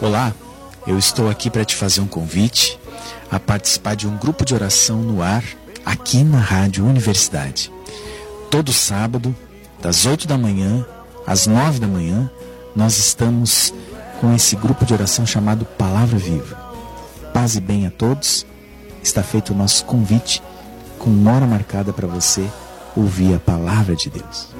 Olá, eu estou aqui para te fazer um convite a participar de um grupo de oração no ar aqui na Rádio Universidade. Todo sábado, das 8 da manhã às 9 da manhã, nós estamos com esse grupo de oração chamado Palavra Viva. Paz e bem a todos. Está feito o nosso convite com uma hora marcada para você ouvir a Palavra de Deus.